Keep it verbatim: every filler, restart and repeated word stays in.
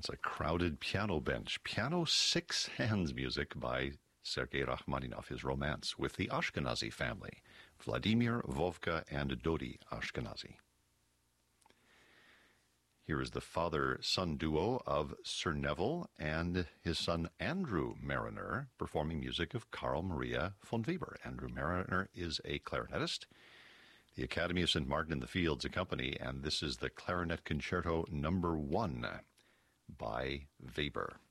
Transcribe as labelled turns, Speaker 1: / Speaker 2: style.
Speaker 1: That's a crowded piano bench. Piano six hands music by Sergei Rachmaninoff, his romance with the Ashkenazi family, Vladimir, Vovka, and Dodi Ashkenazi. Here is the father-son duo of Sir Neville and his son Andrew Mariner performing music of Carl Maria von Weber. Andrew Mariner is a clarinetist. The Academy of Saint Martin in the Fields Company, and this is the Clarinet Concerto Number One by Weber.